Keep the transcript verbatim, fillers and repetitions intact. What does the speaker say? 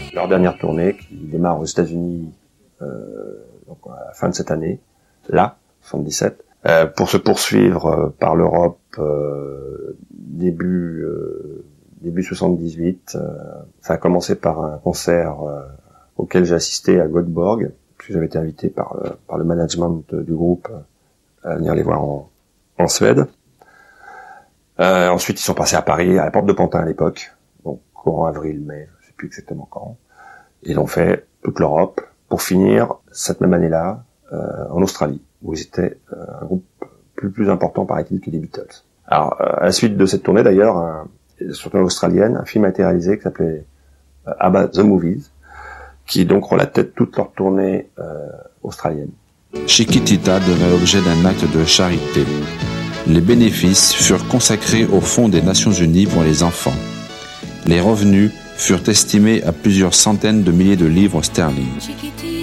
Leur dernière tournée, qui démarre aux États-Unis euh, donc à la fin de cette année, là, soixante-dix-sept, euh, pour se poursuivre euh, par l'Europe euh, début euh, début soixante-dix-huit. Euh, ça a commencé par un concert euh, auquel j'ai assisté à Göteborg, puisque j'avais été invité par euh, par le management de, du groupe euh, à venir les voir en, en Suède. Euh, ensuite, ils sont passés à Paris, à la Porte de Pantin à l'époque, donc courant avril, mai, je sais plus exactement quand. Ils ont fait toute l'Europe pour finir cette même année-là euh, en Australie, où ils étaient euh, un groupe plus plus important, paraît-il, que les Beatles. Alors, euh, à la suite de cette tournée, d'ailleurs, un, surtout australienne, un film a été réalisé qui s'appelait euh, ABBA The Movies, qui donc relatait toute leur tournée euh, australienne. Chiquitita devint l'objet d'un acte de charité. Les bénéfices furent consacrés au Fonds des Nations Unies pour les enfants. Les revenus furent estimés à plusieurs centaines de milliers de livres sterling.